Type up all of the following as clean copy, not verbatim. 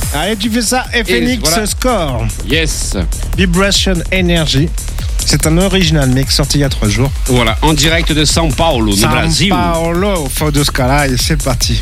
Allez, tu fais ça. FNX voilà. Score. Yes. Vibration Energy. C'est un original mix sorti il y a 3 jours. Voilà, en direct de São Paulo, no Brasil. São Paulo, faut de Scala et c'est parti.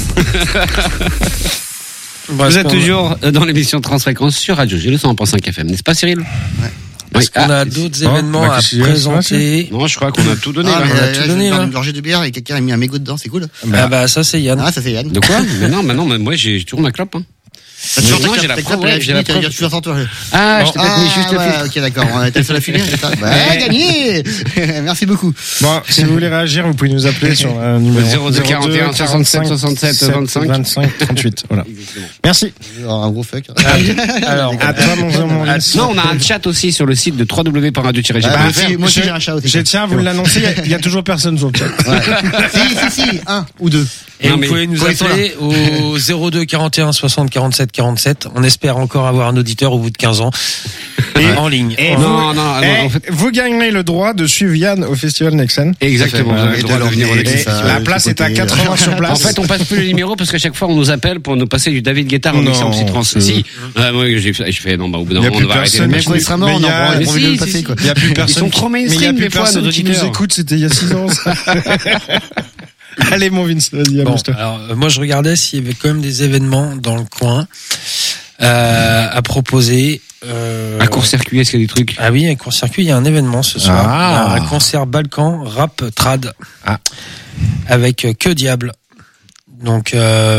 Vous êtes toujours dans l'émission Transfréquence sur Radio G, le 100.5 FM, n'est-ce pas Cyril? Ouais. Est-ce qu'on a d'autres événements à présenter? Non, je crois qu'on a tout donné. Ah, là. mais tout donné, je vais là. une gorgée de bière et quelqu'un a mis un mégot dedans, c'est cool. Ça c'est Yann. Ah, ça c'est Yann. De quoi? Mais non, mais moi j'ai toujours ma clope. Hein. T'as toujours Non, ta j'ai la clope, preuve, elle a ouais, j'ai fini, la t'as preuve. dit, tu vas sans toi. Ah, je t'ai peut-être mis juste le filtre. Ok, d'accord, on a été sur la filière, c'est ça. Bah, gagné! Merci beaucoup. Bon, si vous voulez réagir, vous pouvez nous appeler sur un numéro 02 41 67 67 25 38. Voilà. Merci. Alors, un gros fuck. Alors, À toi, mon Vince. Non, on a un chat aussi sur le site de www.radio-g.fr. Moi aussi, j'ai un chat aussi. Je tiens à vous l'annoncer, il y a toujours personne sur le chat. Si, un ou deux. et Non, vous mais pouvez nous quand ils sont appeler au 02 41 60 47 47. On espère encore avoir un auditeur au bout de 15 ans en ligne. Et Non, en fait. vous gagnerez le droit de suivre Yann au Festival Nexen. Exactement, vous avez le droit de venir au Et Lexus. ça, La place est à 80 sur place. En fait, on passe plus le numéro parce qu'à chaque fois, on nous appelle pour nous passer du David Guetta en Non, mixant Psytrance. c'est- Si. Moi, j'ai fait, non, bah, au bout d'un Il y a moment, on plus va arrêter. personne. Mais quand il sera mort, on en prend mais pour si, le si, passer, si. quoi. Il n'y a plus personne. Ils sont trop mais il y a mainstream, plus des fois, personne nos qui nous auditeurs. écoute, c'était il y a 6 ans. Ça. Allez, mon Vince, vas-y, Bon, amuse-toi. alors moi je regardais s'il y avait quand même des événements dans le coin à proposer. À court-circuit, est-ce qu'il y a des trucs? Ah oui, à court-circuit, il y a un événement ce soir. Ah. Il y a un concert Balkan rap trad avec Que Diable. Donc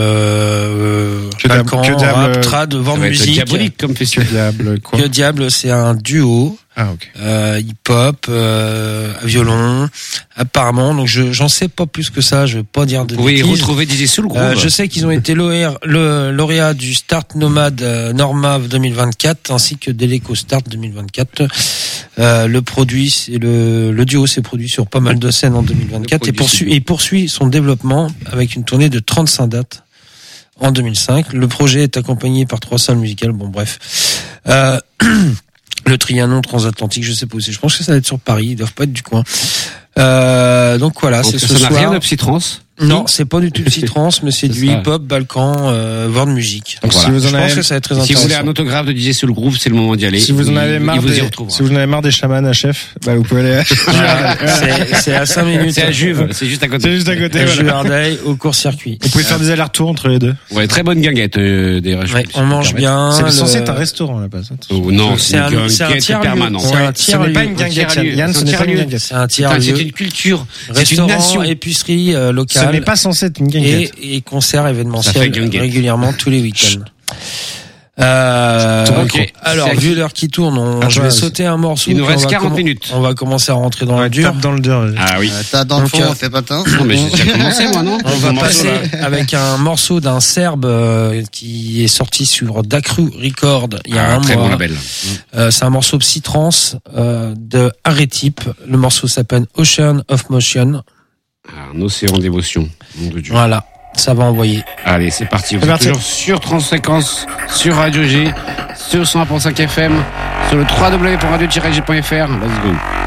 Balkan Que Diable, rap trad, Ça vent de va être musique. diabolique comme festival. Diable, quoi. Que Diable, c'est un duo. Ah, ok. Hip-hop, violon, apparemment. Donc j'en sais pas plus que ça. Je veux pas dire de Vous pouvez y bêtises. retrouver DJ Soul Groove. Je sais qu'ils ont été lauréats du Start Nomad Norma 2024 ainsi que d'Eleco Start 2024. Le produit, c'est le duo s'est produit sur pas mal de scènes en 2024 et poursuit son développement avec une tournée de 35 dates en 2005. Le projet est accompagné par 3 salles musicales. Bon, bref. Le Trianon transatlantique, je sais pas où c'est. Je pense que ça va être sur Paris. Ils doivent pas être du coin. Donc voilà, Donc, c'est ce ça n'a soir. rien de Psytrance. Non, c'est pas du tout Psytrance, mais c'est du ça. hip-hop, Balkan, voire de musique. Donc, Voilà. si vous Je en pense avez, que ça va être très Si vous voulez intéressant. un autographe de DJ Soul Groove, c'est le moment d'y aller. si vous en avez marre il vous y des, retrouvera. si vous en avez marre des chamans à chef, bah, vous pouvez aller. C'est à 5 minutes. C'est à Juve, c'est juste à côté. C'est juste à côté, voilà. Juve Ardeuil au court-circuit. Vous pouvez faire des allers-retours entre les deux. Ouais, très bonne guinguette, d'ailleurs. Ouais, on mange bien. C'est censé le- être un restaurant, là-bas. Ça. Oh, non, c'est une c'est un guinguette tiers-lieu. permanente. C'est un Ce tiers-lieu. n'est pas une guinguette, tiers-lieu. Yann, ce C'est un n'est pas une tiers-lieu. guinguette. C'est un Putain, tiers-lieu. c'est une culture. C'est une Restaurant, nation. épicerie Ce locale. n'est pas censé être une guinguette. Et concerts Ça fait événementiels guinguette. régulièrement tous les week-ends. Ok. Alors, C'est vu l'heure qui tourne, je vais sauter un morceau. Il nous puis reste on va 40 minutes. On va commencer à rentrer dans le dur. Tape dans le dur. Ah oui. T'as dans le Donc, fond, c'est pas teint. Non, mais j'ai déjà commencé, moi, non? On va passer avec un morceau d'un Serbe qui est sorti sur Dacru Record il y a un très mois. bon label. C'est un morceau psytrance de Archetype. Le morceau s'appelle Ocean of Motion. Un océan d'émotion. Nom de Dieu. Voilà, ça va envoyer. Allez, c'est parti. Vous C'est êtes parti. toujours sur Transfréquence, sur Radio G, sur 101.5 FM, sur le www.radio-g.fr. Let's go.